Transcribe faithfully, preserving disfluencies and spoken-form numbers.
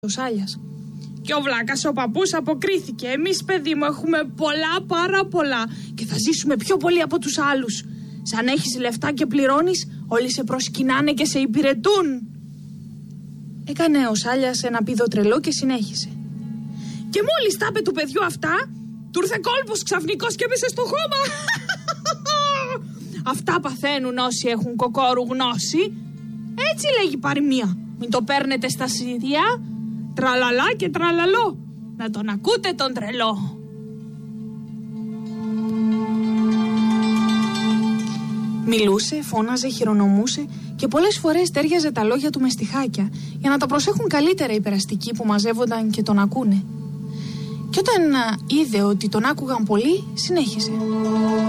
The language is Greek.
ο Σάλιας. Και ο βλάκας ο παππούς αποκρίθηκε. Εμείς, παιδί μου, έχουμε πολλά, πάρα πολλά και θα ζήσουμε πιο πολύ από τους άλλους. Σαν έχεις λεφτά και πληρώνεις, όλοι σε προσκυνάνε και σε υπηρετούν. Έκανε ο Σάλιας ένα πήδο τρελό και συνέχισε. Και μόλις τα είπε του παιδιού αυτά, του ήρθε κόλπος ξαφνικός και έπεσε στο χώμα. Αυτά παθαίνουν όσοι έχουν κοκόρου γνώση. Έτσι λέγει η παροιμία. Μην το παίρνετε στα σίδια. Τραλαλά και τραλαλό. Να τον ακούτε τον τρελό. Μιλούσε, φώναζε, χειρονομούσε και πολλές φορές τέριαζε τα λόγια του με στιχάκια για να τα προσέχουν καλύτερα οι περαστικοί που μαζεύονταν και τον ακούνε. Και όταν είδε ότι τον άκουγαν πολύ, συνέχισε.